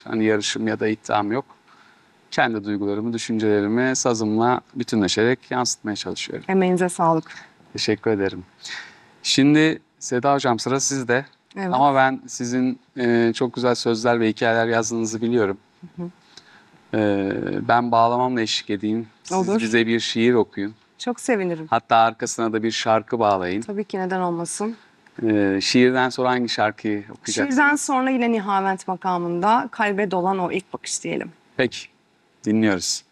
Hani yarışım ya da iddiam yok. Kendi duygularımı, düşüncelerimi sazımla bütünleşerek yansıtmaya çalışıyorum. Emeğinize sağlık. Teşekkür ederim. Şimdi Seda Hocam sıra sizde. Evet. Ama ben sizin çok güzel sözler ve hikayeler yazdığınızı biliyorum. Ben bağlamamla eşlik edeyim. Siz Olur. bize bir şiir okuyun. Çok sevinirim. Hatta arkasına da bir şarkı bağlayın. Tabii ki, neden olmasın. Şiirden sonra hangi şarkıyı okuyacaksınız? Şiirden sonra yine Nihavent makamında Kalbe Dolan O İlk Bakış diyelim. Peki, dinliyoruz.